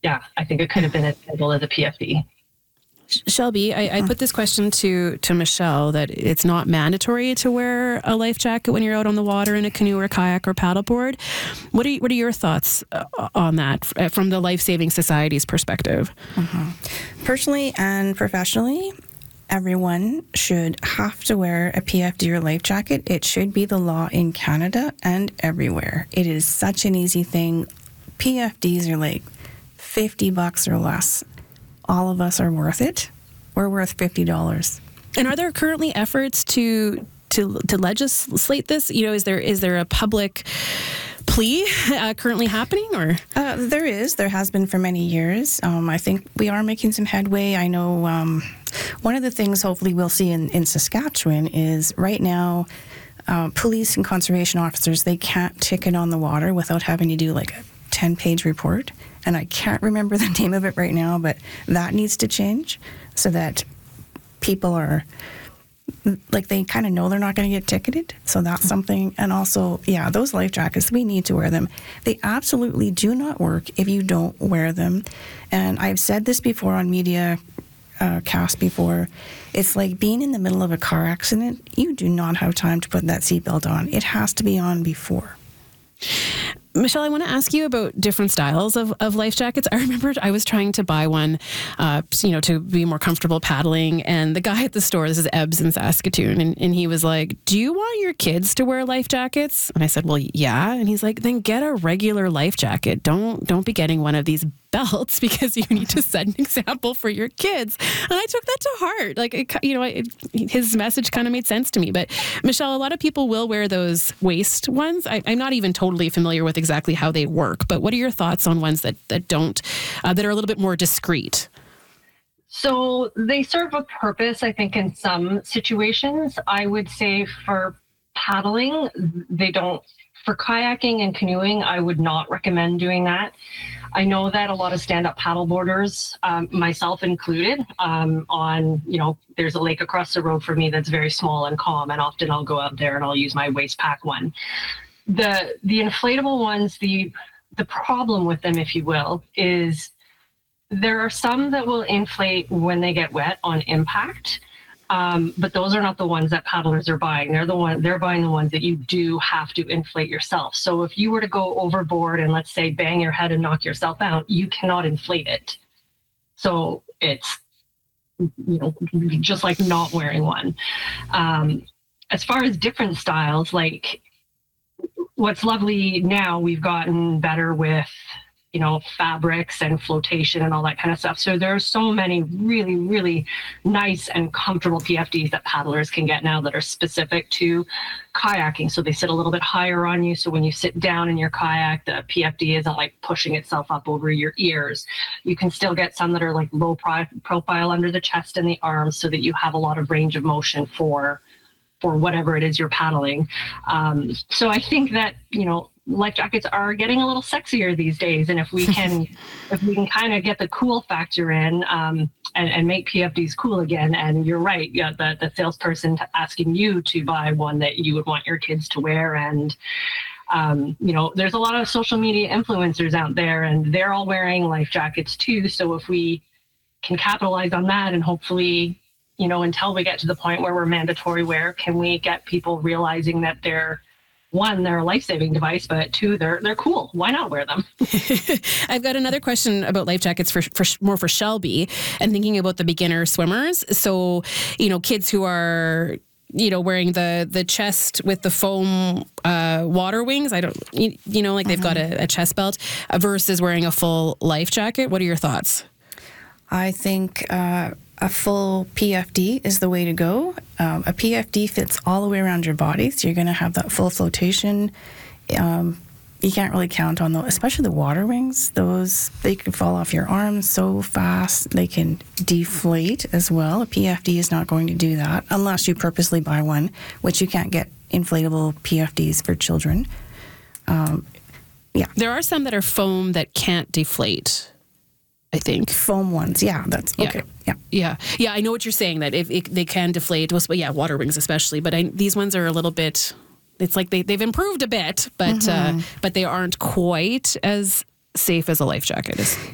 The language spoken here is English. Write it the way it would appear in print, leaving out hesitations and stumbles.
yeah, I think it could have been as simple as a PFD. Shelby, I put this question to Michelle, that it's not mandatory to wear a life jacket when you're out on the water in a canoe or kayak or paddleboard. What are your thoughts on that from the Life Saving Society's perspective? Personally and professionally, everyone should have to wear a PFD or life jacket. It should be the law in Canada and everywhere. It is such an easy thing. PFDs are like $50 or less. All of us are worth it. We're worth $50. And are there currently efforts to legislate this? You know, is there a public plea currently happening, or? There has been for many years. I think we are making some headway. I know one of the things hopefully we'll see in Saskatchewan is right now, police and conservation officers, they can't ticket on the water without having to do like a 10-page report. And I can't remember the name of it right now, but that needs to change so that people are, like, they kind of know they're not going to get ticketed. So that's something. And also, yeah, those life jackets, we need to wear them. They absolutely do not work if you don't wear them. And I've said this before on media cast before. It's like being in the middle of a car accident. You do not have time to put that seatbelt on. It has to be on before. Michelle, I want to ask you about different styles of life jackets. I remember I was trying to buy one, to be more comfortable paddling. And the guy at the store, this is Ebbs in Saskatoon, and he was like, "Do you want your kids to wear life jackets?" And I said, "Well, yeah." And he's like, "Then get a regular life jacket. Don't be getting one of these belts because you need to set an example for your kids." And I took that to heart. Like, his message kind of made sense to me. But Michelle, a lot of people will wear those waist ones. I'm not even totally familiar with exactly how they work, but what are your thoughts on ones that don't, that are a little bit more discreet? So they serve a purpose, I think, in some situations. I would say for paddling, they don't. For kayaking and canoeing, I would not recommend doing that. I know that a lot of stand-up paddleboarders, myself included, there's a lake across the road from me that's very small and calm, and often I'll go out there and I'll use my waist pack one. The inflatable ones, the problem with them, if you will, is there are some that will inflate when they get wet on impact. But those are not the ones that paddlers are buying. They're buying the ones that you do have to inflate yourself. So if you were to go overboard and, let's say, bang your head and knock yourself out, you cannot inflate it. So it's, just like not wearing one. As far as different styles, like, what's lovely now, we've gotten better with, fabrics and flotation and all that kind of stuff. So there are so many really, really nice and comfortable PFDs that paddlers can get now that are specific to kayaking. So they sit a little bit higher on you. So when you sit down in your kayak, the PFD isn't like pushing itself up over your ears. You can still get some that are like low profile under the chest and the arms so that you have a lot of range of motion for whatever it is you're paddling. So I think that, life jackets are getting a little sexier these days. And if we can kind of get the cool factor in and make PFDs cool again. And you're right, yeah, the salesperson asking you to buy one that you would want your kids to wear. And, there's a lot of social media influencers out there and they're all wearing life jackets too. So if we can capitalize on that and hopefully, until we get to the point where we're mandatory wear, can we get people realizing that they're a life-saving device, but two, they're cool. Why not wear them? I've got another question about life jackets for Shelby, and thinking about the beginner swimmers. So, kids who are, wearing the chest with the foam water wings. They've got a chest belt versus wearing a full life jacket. What are your thoughts? I think a full PFD is the way to go. A PFD fits all the way around your body, so you're going to have that full flotation. You can't really count on those, especially the water wings. Those, they can fall off your arms so fast. They can deflate as well. A PFD is not going to do that unless you purposely buy one, which you can't get inflatable PFDs for children. There are some that are foam that can't deflate, I think. Foam ones, that's okay. Yeah, I know what you're saying, that if they can deflate, water wings especially, but these ones are a little bit, it's like they've improved a bit, but they aren't quite as safe as a life jacket is.